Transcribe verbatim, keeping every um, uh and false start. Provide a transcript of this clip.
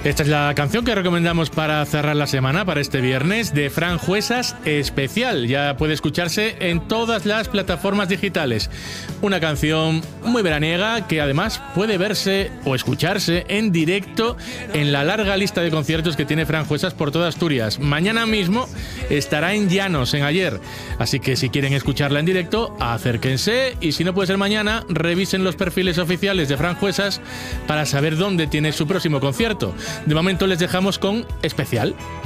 Esta es la canción que recomendamos para cerrar la semana, para este viernes, de Fran Juesas Especial. Ya puede escucharse en todas las plataformas digitales. Una canción muy veraniega que además puede verse o escucharse en directo en la larga lista de conciertos que tiene Fran Juesas por toda Asturias. Mañana mismo estará en Llanos, en Aller. Así que si quieren escucharla en directo, acérquense, y si no puede ser mañana, revisen los perfiles oficiales de Fran Juesas para saber dónde tiene su próximo concierto. De momento les dejamos con Especial.